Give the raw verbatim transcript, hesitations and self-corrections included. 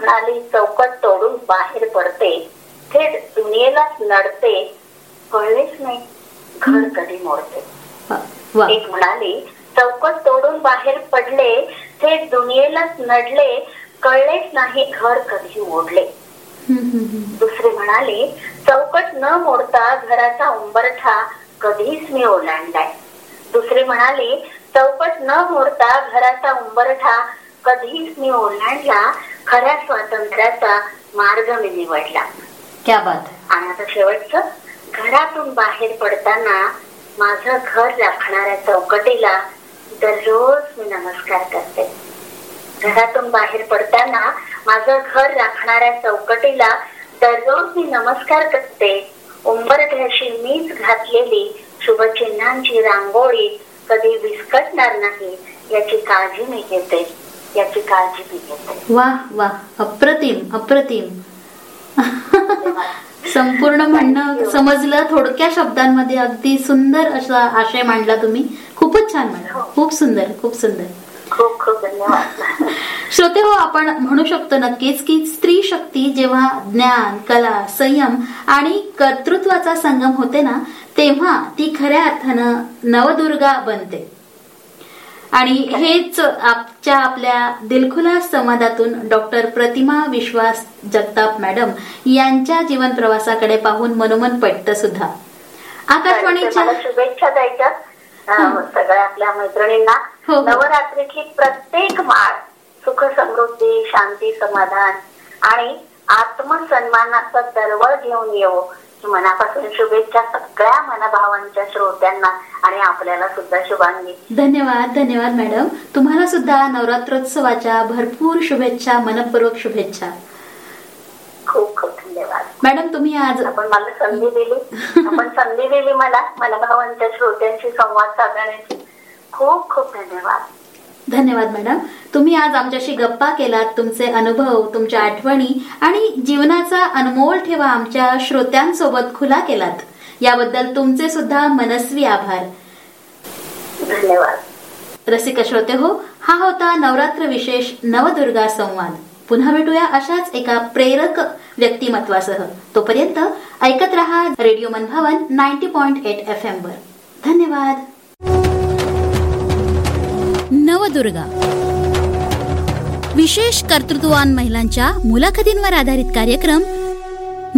म्हणाली चौकट तोडून बाहेर पडते, थेट दुनियेलाच नडते, कळलेच नाही घर कधी मोडते. एक म्हणाली चौकट तोडून बाहेर पडले, थेट दुनियेलाच नडले, कळलेच नाही घर कधी ओढले. दुसरे म्हणाले चौकट न मोडता घराचा उंबरठा कधीच मी ओलांडलाय. दुसरे म्हणाले चौकट न मोडता घराचा उंबरठा कधीच मी ओलांडला, खऱ्या स्वातंत्र्याचा मार्ग मी निवडला. क्या बात. आणि आता शेवटचं, घरातून बाहेर पडताना माझं घर राखणाऱ्या चौकटीला दररोज मी नमस्कार करते. घरातून बाहेर पडताना माझं घर राखणाऱ्या चौकटीला दररोज मी नमस्कार करते. उंबरठ्याशी मीच घातलेली शुभचिन्हांची रांगोळी कधी विस्कटणार नाही याची काळजी मी घेते, याची काळजी मी घेते. वा वा, अप्रतिम अप्रतिम. संपूर्ण म्हणणं समजलं थोडक्या शब्दांमध्ये. अगदी सुंदर असा आशय मांडला तुम्ही. खूपच छान मॅडम, खूप सुंदर, खूप सुंदर. खूप खूप धन्यवाद. श्रोते हो, आपण म्हणू शकतो नक्कीच की स्त्री शक्ती जेव्हा ज्ञान, कला, संयम आणि कर्तृत्वाचा संगम होते ना, तेव्हा ती खऱ्या अर्थानं नवदुर्गा बनते. आणि हेच आजच्या आपल्या दिलखुलास संवादातून डॉक्टर प्रतिमा विश्वास जगताप मॅडम यांच्या जीवन प्रवासाकडे पाहून मनोमन पटतं सुद्धा. आकाशवाणीच्या शुभेच्छा द्यायच्या सगळ्या आपल्या मैत्रिणींना. नवरात्रीची प्रत्येक माळ सुख समृद्धी, शांती, समाधान आणि आत्मसन्मानाचा दरवळ घेऊन येऊ, मनापासून शुभेच्छा सगळ्या मनभावांच्या श्रोत्यांना आणि आपल्याला सुद्धा शुभांगी. धन्यवाद. धन्यवाद मॅडम. तुम्हाला सुद्धा नवरात्रोत्सवाच्या भरपूर शुभेच्छा, मनपूर्वक शुभेच्छा. खूप खूप धन्यवाद मॅडम. तुम्ही आज आपण मला संधी दिली आपण संधी दिली मला मनभावांच्या श्रोत्यांशी संवाद साधण्याची. खूप खूप धन्यवाद. धन्यवाद मॅडम. तुम्ही आज आमच्याशी गप्पा केलात, तुमचे अनुभव, तुमच्या आठवणी आणि जीवनाचा अनमोल ठेवा आमच्या श्रोत्यांसोबत खुला केलात, याबद्दल तुमचे सुद्धा मनस्वी आभार. धन्यवाद. रसिक श्रोते हो, हा होता नवरात्र विशेष नवदुर्गा संवाद. पुन्हा भेटूया अशाच एका प्रेरक व्यक्तिमत्वासह. तोपर्यंत ऐकत रहा रेडिओ मनभावन ninety point eight F M वर. धन्यवाद. नवदुर्गा विशेष कर्तृत्ववान महिलांच्या मुलाखतींवर आधारित कार्यक्रम